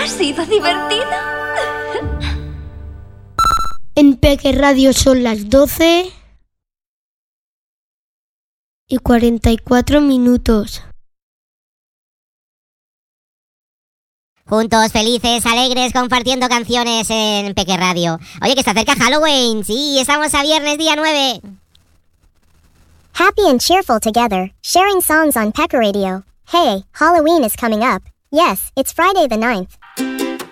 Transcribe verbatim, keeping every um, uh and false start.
Ha sido divertido. En Peque Radio son las doce y cuarenta y cuatro minutos. Juntos, felices, alegres, compartiendo canciones en Peque Radio. Oye, que se acerca Halloween. Sí, estamos a viernes, día nueve. Happy and cheerful together, sharing songs on Pecker Radio. Hey, Halloween is coming up. Yes, it's Friday the ninth.